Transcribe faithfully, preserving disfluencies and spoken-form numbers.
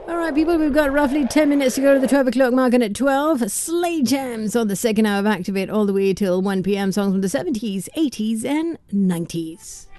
All right, people, we've got roughly ten minutes to go to the twelve o'clock mark, and at twelve, Slay Jams on the second hour of Activate all the way till one p.m. Songs from the seventies, eighties and nineties.